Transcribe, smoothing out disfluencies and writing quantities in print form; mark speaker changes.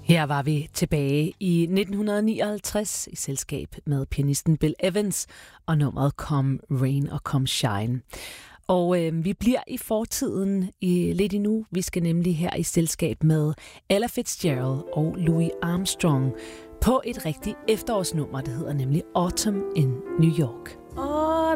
Speaker 1: Her var vi tilbage i 1959 i selskab med pianisten Bill Evans og nummeret Come Rain og Come Shine. Og vi bliver i fortiden lidt endnu. Vi skal nemlig her i selskab med Ella Fitzgerald og Louis Armstrong på et rigtigt efterårsnummer. Det hedder nemlig Autumn in New York.